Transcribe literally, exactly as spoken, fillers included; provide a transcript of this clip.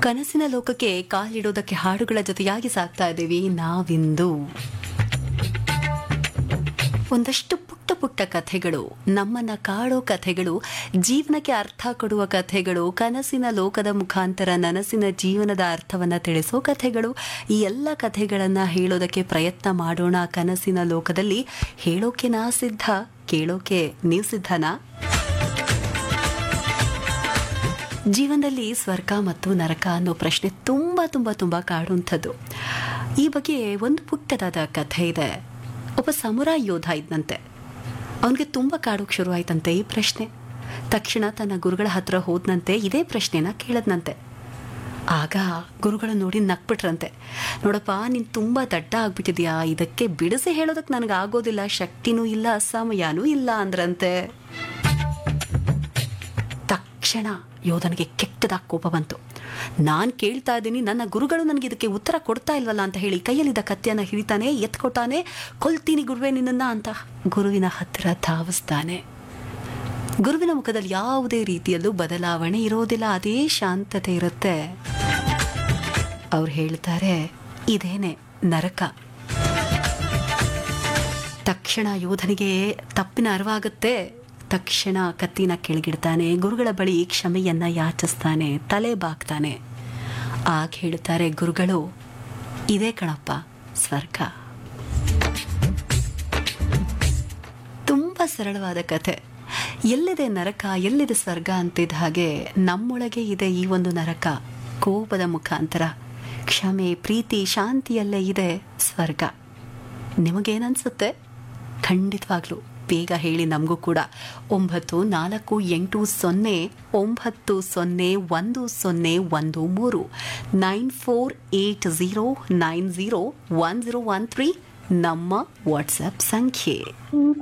ಕನಸಿನ ಲೋಕಕ್ಕೆ ಕಾಲಿಡೋದಕ್ಕೆ ಹಾಡುಗಳ ಜೊತೆಯಾಗಿ ಸಾಕ್ತಾ ಇದ್ದೀವಿ ನಾವಿಂದು. ಒಂದಷ್ಟು ಪುಟ್ಟ ಪುಟ್ಟ ಕಥೆಗಳು, ನಮ್ಮನ್ನ ಕಾಡೋ ಕಥೆಗಳು, ಜೀವನಕ್ಕೆ ಅರ್ಥ ಕೊಡುವ ಕಥೆಗಳು, ಕನಸಿನ ಲೋಕದ ಮುಖಾಂತರ ನನಸಿನ ಜೀವನದ ಅರ್ಥವನ್ನ ತಿಳಿಸೋ ಕಥೆಗಳು. ಈ ಎಲ್ಲ ಕಥೆಗಳನ್ನ ಹೇಳೋದಕ್ಕೆ ಪ್ರಯತ್ನ ಮಾಡೋಣ ಕನಸಿನ ಲೋಕದಲ್ಲಿ. ಹೇಳೋಕೆ ನಾ ಸಿದ್ಧ, ಕೇಳೋಕೆ ನೀವು ಸಿದ್ಧನಾ? ಜೀವನದಲ್ಲಿ ಸ್ವರ್ಗ ಮತ್ತು ನರಕ ಅನ್ನೋ ಪ್ರಶ್ನೆ ತುಂಬ ತುಂಬ ತುಂಬ ಕಾಡುವಂಥದ್ದು. ಈ ಬಗ್ಗೆ ಒಂದು ಪುಟ್ಟದಾದ ಕಥೆ ಇದೆ. ಒಬ್ಬ ಸಮುರಾಯ್ ಯೋಧ ಇದ್ದಂತೆ. ಅವನಿಗೆ ತುಂಬ ಕಾಡೋಕೆ ಶುರು ಆಯ್ತಂತೆ ಈ ಪ್ರಶ್ನೆ. ತಕ್ಷಣ ತನ್ನ ಗುರುಗಳ ಹತ್ರ ಹೋದ್ನಂತೆ, ಇದೇ ಪ್ರಶ್ನೆನ ಕೇಳದ್ನಂತೆ. ಆಗ ಗುರುಗಳು ನೋಡಿ ನಕ್ಬಿಟ್ರಂತೆ. ನೋಡಪ್ಪ, ನೀನು ತುಂಬ ದಡ್ಡ ಆಗ್ಬಿಟ್ಟಿದ್ಯಾ, ಇದಕ್ಕೆ ಬಿಡಿಸಿ ಹೇಳೋದಕ್ಕೆ ನನಗೆ ಆಗೋದಿಲ್ಲ, ಶಕ್ತಿನೂ ಇಲ್ಲ, ಸಮಯನೂ ಇಲ್ಲ ಅಂದ್ರಂತೆ. ತಕ್ಷಣ ಯೋಧನಿಗೆ ಕೆಟ್ಟದಾಗಿ ಕೋಪ ಬಂತು. ನಾನು ಕೇಳ್ತಾ ಇದ್ದೀನಿ, ನನ್ನ ಗುರುಗಳು ನನಗೆ ಇದಕ್ಕೆ ಉತ್ತರ ಕೊಡ್ತಾ ಇಲ್ವಲ್ಲ ಅಂತ ಹೇಳಿ ಕೈಯಲ್ಲಿದ್ದ ಕತ್ತಿಯನ್ನು ಹಿಡಿತಾನೆ, ಎತ್ಕೊತಾನೆ. ಕೊಲ್ತೀನಿ ಗುರುವೇ ನಿನ್ನನ್ನ ಅಂತ ಗುರುವಿನ ಹತ್ತಿರ ಧಾವಿಸ್ತಾನೆ. ಗುರುವಿನ ಮುಖದಲ್ಲಿ ಯಾವುದೇ ರೀತಿಯಲ್ಲೂ ಬದಲಾವಣೆ ಇರೋದಿಲ್ಲ, ಅದೇ ಶಾಂತತೆ ಇರುತ್ತೆ. ಅವ್ರು ಹೇಳ್ತಾರೆ, ಇದೇನೆ ನರಕ. ತಕ್ಷಣ ಯೋಧನಿಗೆ ತಪ್ಪಿನ ಅರಿವಾಗುತ್ತೆ. ತಕ್ಷಣ ಕತ್ತಿನ ಕೆಳಗಿಡ್ತಾನೆ, ಗುರುಗಳ ಬಳಿ ಕ್ಷಮೆಯನ್ನ ಯಾಚಿಸ್ತಾನೆ, ತಲೆ ಬಾಗ್ತಾನೆ. ಆಗ ಹೇಳ್ತಾರೆ ಗುರುಗಳು, ಇದೇ ಕಣಪ್ಪ ಸ್ವರ್ಗ. ತುಂಬ ಸರಳವಾದ ಕಥೆ. ಎಲ್ಲಿದೆ ನರಕ, ಎಲ್ಲಿದೆ ಸ್ವರ್ಗ ಅಂತಿದ್ದ ಹಾಗೆ ನಮ್ಮೊಳಗೆ ಇದೆ ಈ ಒಂದು ನರಕ. ಕೋಪದ ಮುಖಾಂತರ ಕ್ಷಮೆ, ಪ್ರೀತಿ, ಶಾಂತಿಯಲ್ಲೇ ಇದೆ ಸ್ವರ್ಗ. ನಿಮಗೇನನ್ಸುತ್ತೆ? ಖಂಡಿತವಾಗ್ಲೂ ಬೇಗ ಹೇಳಿ ನಮಗೂ ಕೂಡ. ಒಂಬತ್ತು ನಾಲ್ಕು ಎಂಟು ಸೊನ್ನೆ ಒಂಬತ್ತು ಸೊನ್ನೆ ಒಂದು ಸೊನ್ನೆ ಒಂದು ಮೂರು nine four eight zero nine zero one zero one three ನಮ್ಮ ವಾಟ್ಸಪ್ ಸಂಖ್ಯೆ.